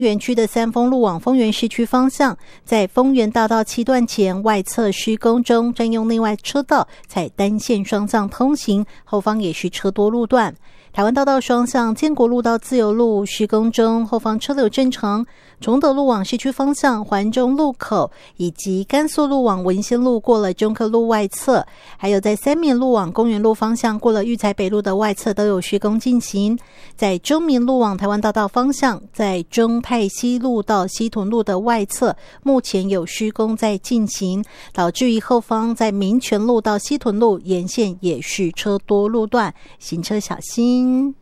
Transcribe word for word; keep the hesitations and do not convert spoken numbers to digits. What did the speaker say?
园区的三丰路往丰原市区方向，在丰原大道七段前外侧施工中，占用内外车道，采单线双向通行，后方也是车多路段。台湾大道双向建国路到自由路施工中，后方车流正常。崇德路往市区方向环中路口，以及甘肃路往文心路过了中科路外侧，还有在三民路往公园路方向过了育才北路的外侧都有施工进行。在中民路往台湾大道方向，在中泰西路到西屯路的外侧目前有施工在进行，导致于后方在民权路到西屯路沿线也是车多路段，行车小心。